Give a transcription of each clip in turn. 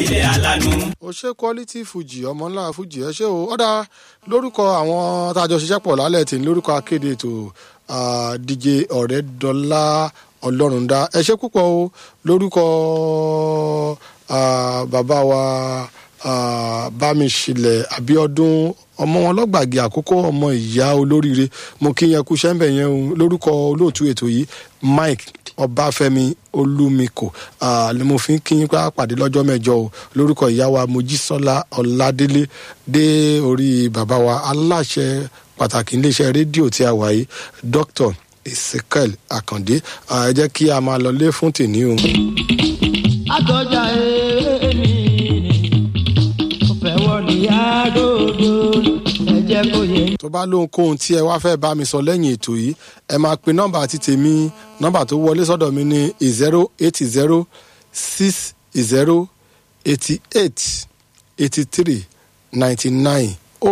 ilé alánú. ó ṣe quality fuji ọmọ ńlá fuji ẹ ṣé o ọ̀dà lórúkọ àwọn tájọ ṣiṣẹ́ pọ̀ lálẹ́ tì ní lórúkọ akéde ètò DJ Ọ̀rẹ́dọ́lá Ọlọ́rundá ẹ ṣé púpọ̀ o lórúkọ bàbá wa Bámiṣílẹ̀ Abíọ́dún ọmọ wọn lọ́gbàgì àkókò ọmọ ìyá olóríire mo kí yẹn kú sẹ́ńbẹ̀ yẹn o lórúkọ olóòtú ètò yìí Mike Ọbáfẹ́mi Olúmikò ni mo fi ń kí yín pàdé lọ́jọ́ mẹ́jọ o lórúkọ ìyá wa Mojísọ́lá Ọládélé dé orí bàbá wa aláṣẹ pàtàkì iléeṣẹ́ rédíò tí a wà yìí Dr. Ezekiel Akande ẹ jẹ́ kí a máa lọlé fún tèmi o. àtọ́jà èmi kò fẹ́ wọlé àgógó ẹ jẹ́ kó yẹ. tó bá lóhunkóhun tí ẹ wá fẹ́ bá mi sọ lẹ́yìn ètò yìí ẹ máa pe nọ́mbà àti tèmi nọ́mbà tó wọlé sọ́dọ̀ mi ní 08060888399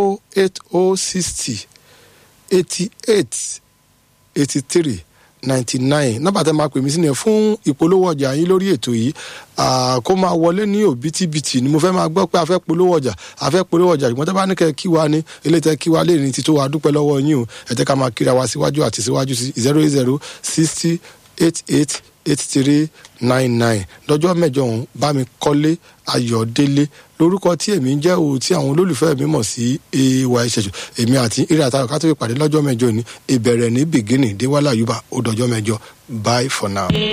08060888399 nọ́mbà tẹ́ máa pè mí sí ni fún ìpolówó ọjà yín lórí ètò yìí kó máa wọlé ní òbítíbitì ni mo fẹ́ máa gbọ́ pé a fẹ́ polówó ọjà ṣùgbọ́n tẹ́ bá ní kẹ́ kí wa ní ilé tẹ́ kí wa lè ní títí wa dúpẹ́ lọ́wọ́ yín o ẹ jẹ́ ká máa kíra wa síwájú àti síwájú sí 08060888399 lọ́jọ́ mẹ́jọ ọ̀hún bá mi kọ́lé Ayọ̀délé lórúkọ tí èmi ń jẹ́ o tí àwọn olólùfẹ́ mi mọ̀ sí ay ṣẹ̀ṣù èmi àti eré àtàwọn ká tó fi pàdé lọ́jọ́ mẹ́jọ ní ìbẹ̀rẹ̀ ní bìgínì déwálé àyùbá ó dọjọ́ mẹ́jọ bye for now.